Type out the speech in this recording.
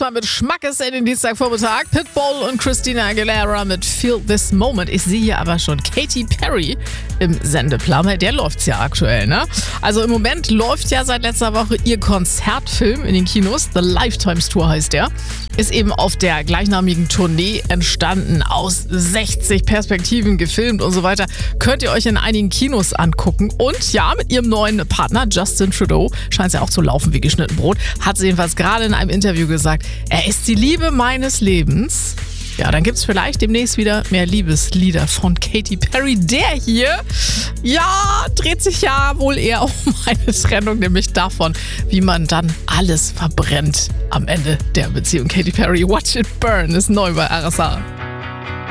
erstmal mit Schmackes in den Dienstagvormittag. Pitbull und Christina Aguilera mit Feel This Moment. Ich sehe hier aber schon Katy Perry im Sendeplan. Der läuft's ja aktuell, ne? Also im Moment läuft ja seit letzter Woche ihr Konzertfilm in den Kinos. The Lifetimes Tour heißt der. Ist eben auf der gleichnamigen Tournee entstanden, aus 60 Perspektiven gefilmt und so weiter. Könnt ihr euch in einigen Kinos angucken. Und ja, mit ihrem neuen Partner Justin Trudeau scheint es ja auch zu laufen wie geschnitten Brot. Hat sie jedenfalls gerade in einem Interview gesagt, er ist die Liebe meines Lebens. Ja, dann gibt's vielleicht demnächst wieder mehr Liebeslieder von Katy Perry. Der hier, ja, dreht sich ja wohl eher um eine Trennung, nämlich davon, wie man dann alles verbrennt am Ende der Beziehung. Katy Perry, Watch It Burn, ist neu bei RSA.